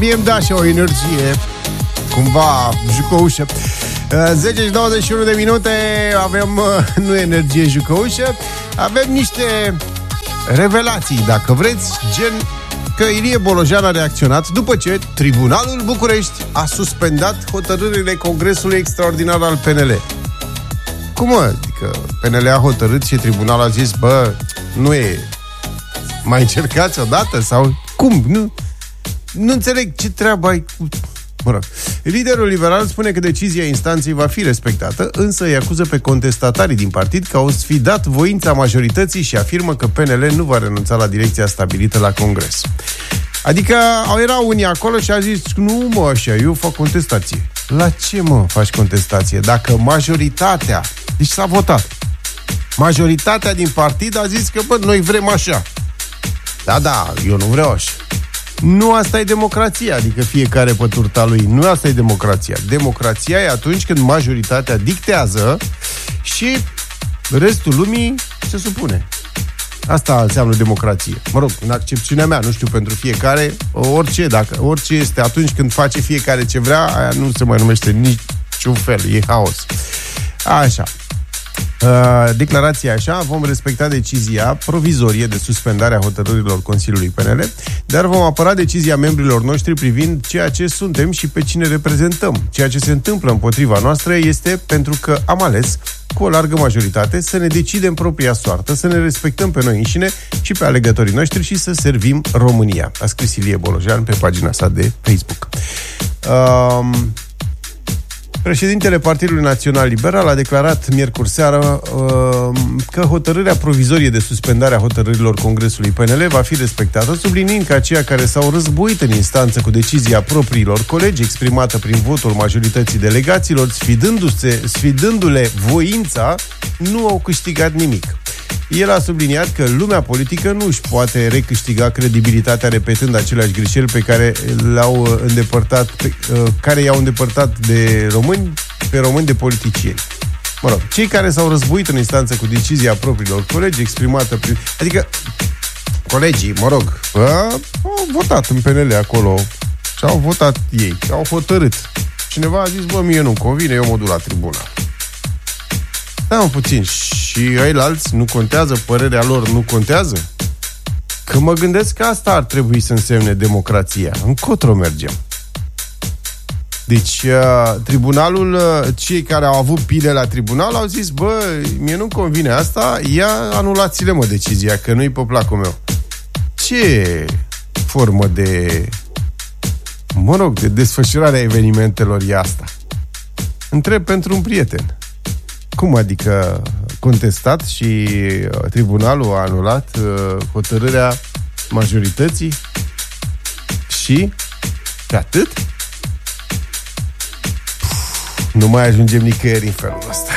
Mie îmi da și o energie cumva jucăușă. 10 și 21 de minute. Avem, nu energie jucăușă, avem niște revelații, dacă vreți, gen că Ilie Bolojan a reacționat după ce Tribunalul București a suspendat hotărârile Congresului Extraordinar al PNL. Cum, adică PNL a hotărât și tribunalul a zis, bă, nu e, mai încercați odată sau cum? Nu înțeleg ce treabă ai cu... Mă rog. Liderul liberal spune că decizia instanței va fi respectată, însă îi acuză pe contestatarii din partid că au sfidat voința majorității și afirmă că PNL nu va renunța la direcția stabilită la Congres. Adică erau unii acolo și a zis, nu mă, așa, eu fac contestație. La ce, mă, faci contestație? Dacă majoritatea, deci s-a votat, majoritatea din partid a zis că, bă, noi vrem așa. Da, eu nu vreau așa. Nu asta e democrația, adică fiecare pe turta lui. Nu asta e democrația. Democrația e atunci când majoritatea dictează și restul lumii se supune. Asta înseamnă democrație. Mă rog, în accepțiunea mea, nu știu pentru fiecare, orice este atunci când face fiecare ce vrea, aia nu se mai numește niciun fel, e haos. Așa. Declarația așa, vom respecta decizia provizorie de suspendare a hotărârilor Consiliului PNL, dar vom apăra decizia membrilor noștri privind ceea ce suntem și pe cine reprezentăm. Ceea ce se întâmplă împotriva noastră este pentru că am ales cu o largă majoritate să ne decidem propria soartă, să ne respectăm pe noi înșine și pe alegătorii noștri și să servim România, a scris Ilie Bolojan pe pagina sa de Facebook. Președintele Partidului Național Liberal a declarat miercuri seară că hotărârea provizorie de suspendare a hotărârilor Congresului PNL va fi respectată, subliniind că aceia care s-au războit în instanță cu decizia propriilor colegi exprimată prin votul majorității delegaților, sfidându-le voința, nu au câștigat nimic. El a subliniat că lumea politică nu își poate recâștiga credibilitatea repetând aceleași greșeli pe care i-au îndepărtat de români de politicieni. Mă rog, cei care s-au războit în instanță cu decizia propriilor colegi exprimată prin... Adică, colegii, mă rog, au votat în PNL acolo și au votat ei, au hotărât. Cineva a zis, bă, mie nu-mi convine, eu mă duc la tribunal. Da, puțin. Și ăilalți nu contează? Părerea lor nu contează? Că mă gândesc că asta ar trebui să însemne democrația. Încotro mergem. Deci, tribunalul, cei care au avut pile la tribunal au zis, bă, mie nu-mi convine asta, anulați-le, mă, decizia, că nu-i pe placul meu. Ce formă de, de desfășurare a evenimentelor e asta? Întreb pentru un prieten. Cum adică contestat și tribunalul a anulat hotărârea majorității și pe atât? Nu mai ajungem nicăieri în felul ăsta.